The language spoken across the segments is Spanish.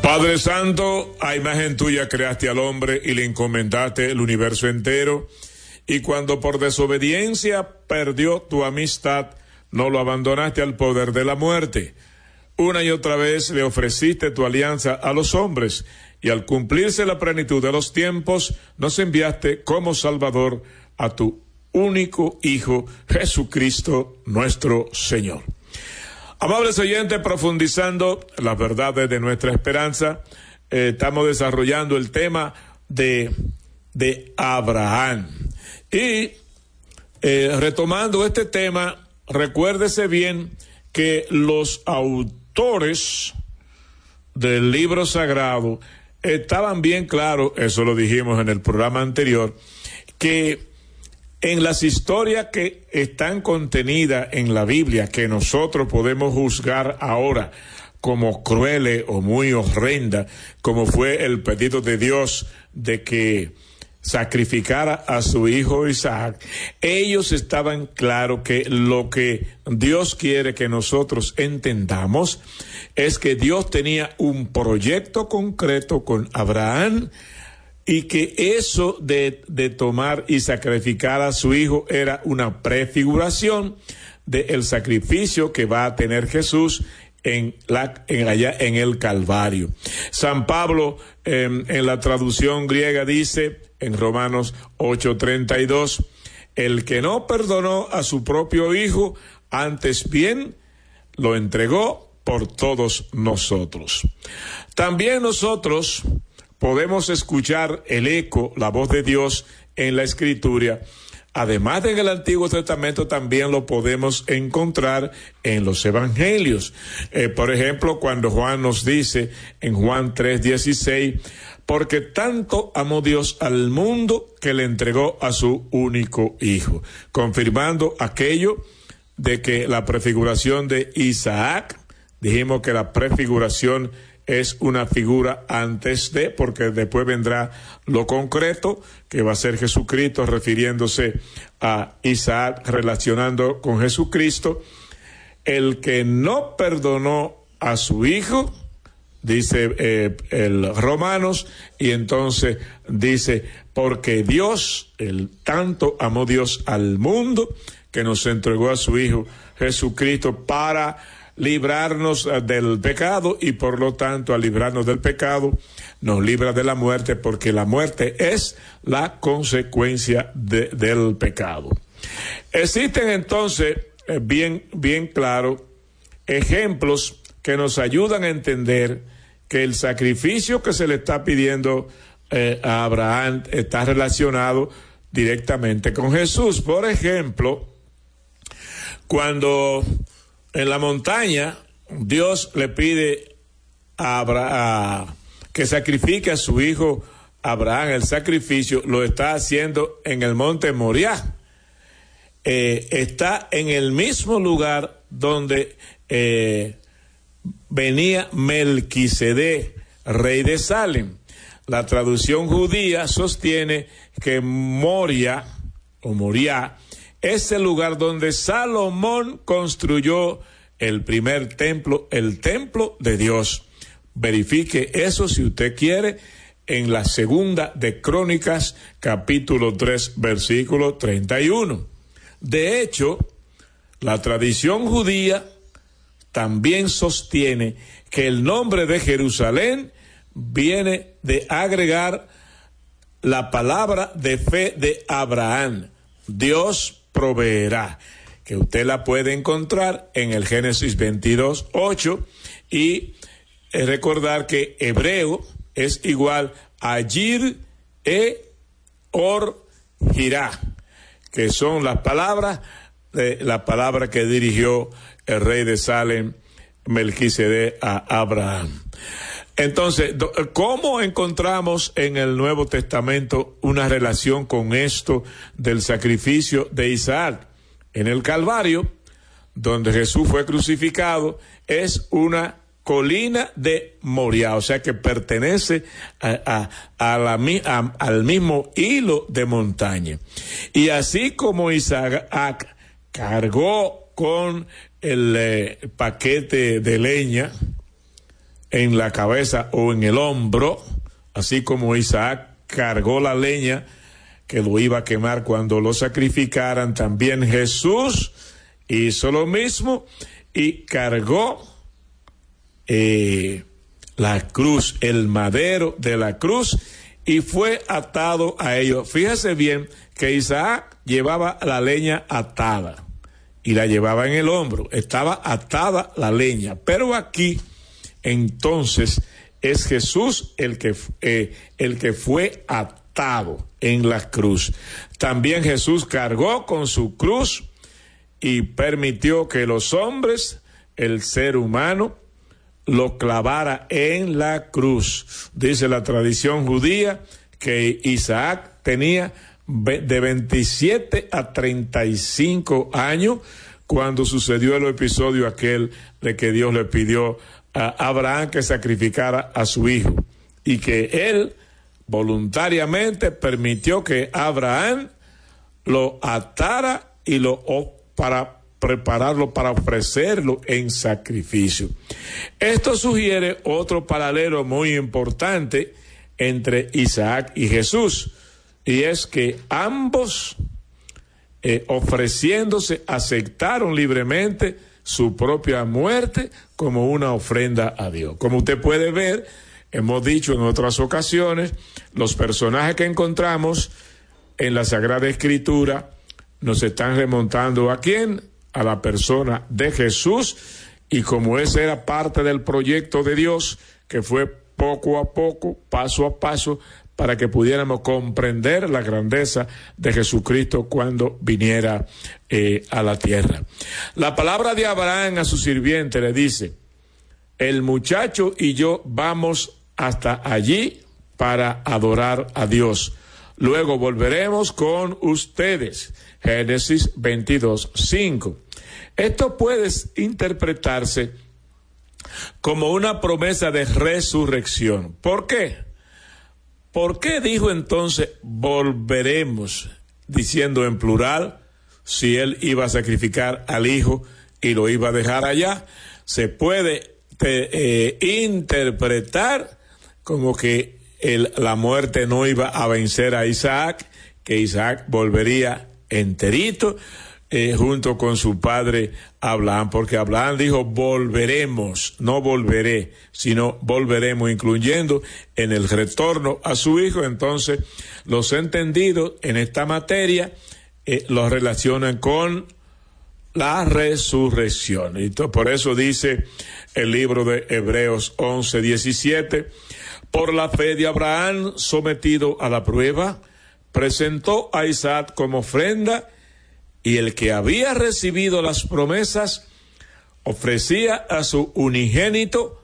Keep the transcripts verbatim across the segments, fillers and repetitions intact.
Padre Santo, a imagen tuya creaste al hombre y le encomendaste el universo entero, y cuando por desobediencia perdió tu amistad, no lo abandonaste al poder de la muerte. Una y otra vez le ofreciste tu alianza a los hombres, y al cumplirse la plenitud de los tiempos, nos enviaste como Salvador a tu único Hijo, Jesucristo nuestro Señor. Amables oyentes, profundizando las verdades de nuestra esperanza, eh, estamos desarrollando el tema de, de Abraham. Y eh, retomando este tema, recuérdese bien que los autores del libro sagrado estaban bien claros, eso lo dijimos en el programa anterior, que en las historias que están contenidas en la Biblia, que nosotros podemos juzgar ahora como crueles o muy horrendas, como fue el pedido de Dios de que sacrificara a su hijo Isaac, ellos estaban claros que lo que Dios quiere que nosotros entendamos es que Dios tenía un proyecto concreto con Abraham, y que eso de, de tomar y sacrificar a su hijo era una prefiguración del sacrificio que va a tener Jesús en la en allá en el Calvario. San Pablo eh, en la traducción griega dice en Romanos ocho treinta y dos, el que no perdonó a su propio hijo, antes bien lo entregó por todos nosotros. También nosotros podemos escuchar el eco, la voz de Dios en la Escritura. Además de en el Antiguo Testamento, también lo podemos encontrar en los Evangelios. Eh, por ejemplo, cuando Juan nos dice en Juan tres dieciséis, porque tanto amó Dios al mundo que le entregó a su único Hijo, confirmando aquello de que la prefiguración de Isaac, dijimos que la prefiguración es una figura antes de, porque después vendrá lo concreto, que va a ser Jesucristo, refiriéndose a Isaac, relacionando con Jesucristo. El que no perdonó a su hijo, dice eh, el Romanos, y entonces dice, porque Dios, el tanto amó Dios al mundo, que nos entregó a su hijo Jesucristo para librarnos del pecado, y por lo tanto al librarnos del pecado nos libra de la muerte, porque la muerte es la consecuencia de, del pecado. Existen entonces eh, bien, bien claro ejemplos que nos ayudan a entender que el sacrificio que se le está pidiendo eh, a Abraham está relacionado directamente con Jesús. Por ejemplo, cuando en la montaña Dios le pide a Abraham que sacrifique a su hijo Abraham, el sacrificio lo está haciendo en el monte Moriah. Eh, está en el mismo lugar donde eh, venía Melquisedec, rey de Salem. La traducción judía sostiene que Moria o Moriah es el lugar donde Salomón construyó el primer templo, el templo de Dios. Verifique eso si usted quiere en la segunda de Crónicas, capítulo tres, versículo treinta y uno. De hecho, la tradición judía también sostiene que el nombre de Jerusalén viene de agregar la palabra de fe de Abraham. Dios proveerá, que usted la puede encontrar en el Génesis veintidós, ocho, y recordar que hebreo es igual a Yir e Or Jirá, que son las palabras de la palabra que dirigió el rey de Salem, Melquisedec, a Abraham. Entonces, ¿cómo encontramos en el Nuevo Testamento una relación con esto del sacrificio de Isaac? En el Calvario, donde Jesús fue crucificado, es una colina de Moriah, o sea que pertenece a, a, a la, a, al mismo hilo de montaña. Y así como Isaac cargó con el eh, paquete de leña, en la cabeza o en el hombro, así como Isaac cargó la leña que lo iba a quemar cuando lo sacrificaran, también Jesús hizo lo mismo y cargó eh, la cruz, el madero de la cruz, y fue atado a ellos. Fíjese bien que Isaac llevaba la leña atada y la llevaba en el hombro, estaba atada la leña, pero aquí entonces es Jesús el que, eh, el que fue atado en la cruz. También Jesús cargó con su cruz y permitió que los hombres, el ser humano, lo clavara en la cruz. Dice la tradición judía que Isaac tenía de veintisiete a treinta y cinco años cuando sucedió el episodio aquel de que Dios le pidió a Abraham que sacrificara a su hijo, y que él voluntariamente permitió que Abraham lo atara y lo para prepararlo para ofrecerlo en sacrificio. Esto sugiere otro paralelo muy importante entre Isaac y Jesús, y es que ambos eh, ofreciéndose aceptaron libremente su propia muerte como una ofrenda a Dios. Como usted puede ver, hemos dicho en otras ocasiones, los personajes que encontramos en la Sagrada Escritura nos están remontando ¿a quién? A la persona de Jesús, y como ese era parte del proyecto de Dios, que fue poco a poco, paso a paso, para que pudiéramos comprender la grandeza de Jesucristo cuando viniera eh, a la tierra. La palabra de Abraham a su sirviente le dice: el muchacho y yo vamos hasta allí para adorar a Dios. Luego volveremos con ustedes. Génesis veintidós, cinco. Esto puede interpretarse como una promesa de resurrección. ¿Por qué? ¿Por qué dijo entonces volveremos, diciendo en plural, si él iba a sacrificar al hijo y lo iba a dejar allá? Se puede eh, interpretar como que el, la muerte no iba a vencer a Isaac, que Isaac volvería enterito eh, junto con su padre Abraham, porque Abraham dijo volveremos, no volveré, sino volveremos, incluyendo en el retorno a su hijo. Entonces los entendidos en esta materia eh, los relacionan con la resurrección. Y por eso dice el libro de Hebreos once, diecisiete, por la fe de Abraham, sometido a la prueba, presentó a Isaac como ofrenda, y el que había recibido las promesas ofrecía a su unigénito,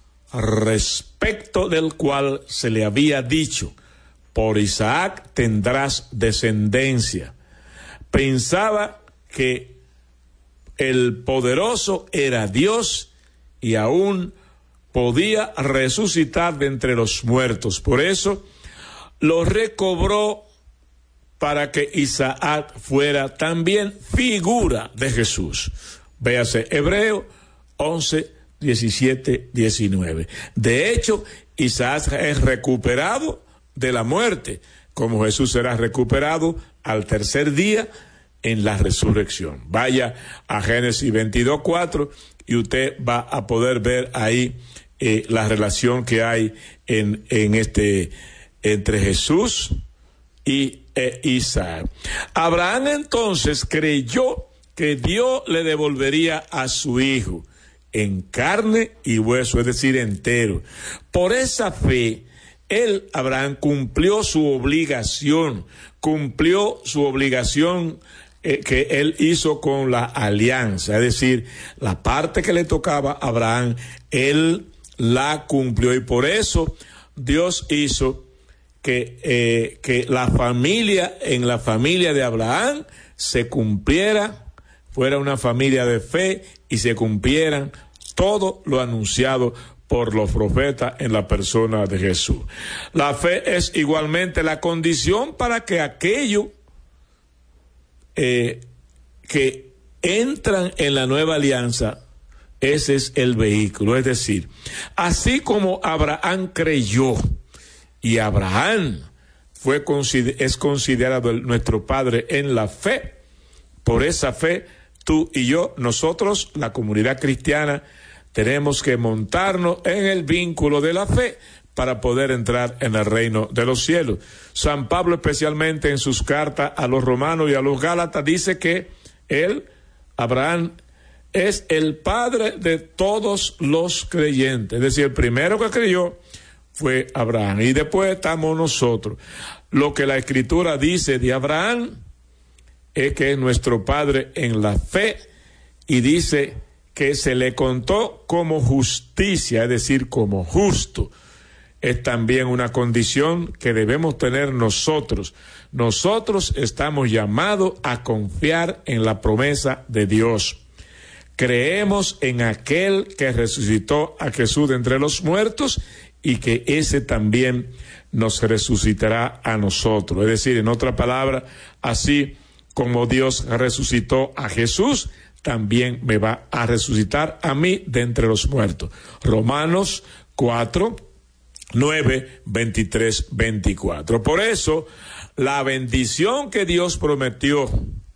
respecto del cual se le había dicho: por Isaac tendrás descendencia. Pensaba que el poderoso era Dios y aún podía resucitar de entre los muertos. Por eso lo recobró, para que Isaac fuera también figura de Jesús. Véase Hebreo once, diecisiete, diecinueve. De hecho, Isaac es recuperado de la muerte, como Jesús será recuperado al tercer día en la resurrección. Vaya a Génesis veintidós, cuatro y usted va a poder ver ahí eh, la relación que hay en, en este, entre Jesús y e Isaac. Abraham entonces creyó que Dios le devolvería a su hijo en carne y hueso, es decir, entero. Por esa fe, él, Abraham, cumplió su obligación, cumplió su obligación eh, que él hizo con la alianza, es decir, la parte que le tocaba a Abraham, él la cumplió, y por eso Dios hizo que, eh, que la familia, en la familia de Abraham se cumpliera, fuera una familia de fe y se cumplieran todo lo anunciado por los profetas en la persona de Jesús. La fe es igualmente la condición para que aquello eh, que entran en la nueva alianza Ese es el vehículo. Es decir, así como Abraham creyó, y Abraham fue es considerado nuestro padre en la fe, por esa fe, tú y yo, nosotros, la comunidad cristiana, tenemos que montarnos en el vínculo de la fe para poder entrar en el reino de los cielos. San Pablo, especialmente en sus cartas a los romanos y a los gálatas, dice que él, Abraham, es el padre de todos los creyentes. Es decir, el primero que creyó fue Abraham, y después estamos nosotros. Lo que la Escritura dice de Abraham es que es nuestro padre en la fe, y dice que se le contó como justicia, es decir, como justo. Es también una condición que debemos tener nosotros. Nosotros estamos llamados a confiar en la promesa de Dios. Creemos en aquel que resucitó a Jesús de entre los muertos, y que ese también nos resucitará a nosotros. Es decir, en otra palabra, así como Dios resucitó a Jesús, también me va a resucitar a mí de entre los muertos. Romanos cuatro, nueve, veintitrés, veinticuatro. Por eso, la bendición que Dios prometió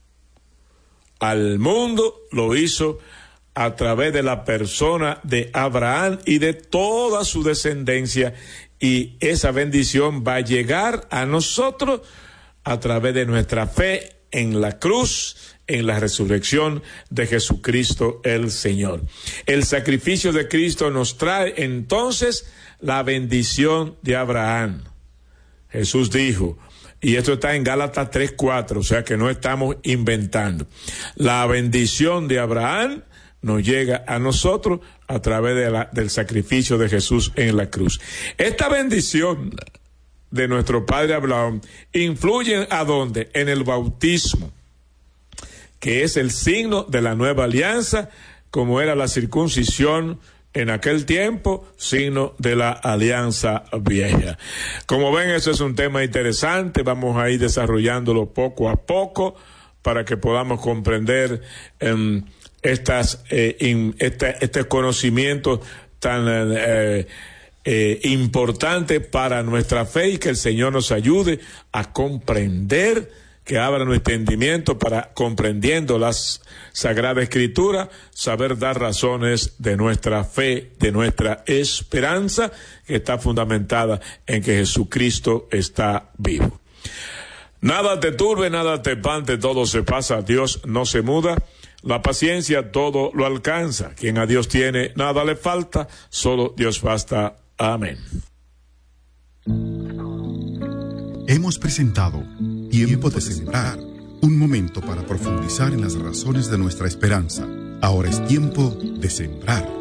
al mundo lo hizo a través de la persona de Abraham y de toda su descendencia, y esa bendición va a llegar a nosotros a través de nuestra fe en la cruz, en la resurrección de Jesucristo el Señor. El sacrificio de Cristo nos trae entonces la bendición de Abraham. Jesús dijo, y esto está en Gálatas tres cuatro, o sea que no estamos inventando. La bendición de Abraham nos llega a nosotros a través de la, del sacrificio de Jesús en la cruz. Esta bendición de nuestro padre Abraham influye ¿a dónde? En el bautismo, que es el signo de la nueva alianza, como era la circuncisión en aquel tiempo, signo de la alianza vieja. Como ven, eso es un tema interesante, vamos a ir desarrollándolo poco a poco para que podamos comprender eh, estas eh, in, este, este conocimiento tan eh, eh, importante para nuestra fe, y que el Señor nos ayude a comprender, que abra nuestro entendimiento para, comprendiendo las Sagradas Escrituras, saber dar razones de nuestra fe, de nuestra esperanza, que está fundamentada en que Jesucristo está vivo. Nada te turbe, nada te espante, todo se pasa, Dios no se muda. La paciencia todo lo alcanza. Quien a Dios tiene, nada le falta, solo Dios basta. Amén. Hemos presentado Tiempo de Sembrar, un momento para profundizar en las razones de nuestra esperanza. Ahora es tiempo de sembrar.